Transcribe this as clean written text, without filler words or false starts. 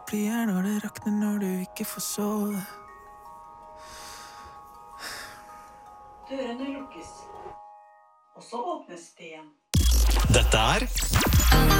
blir når det rakner, når du ikke får sove. Dørene lukkes, og så åpnes det igjen. Dette er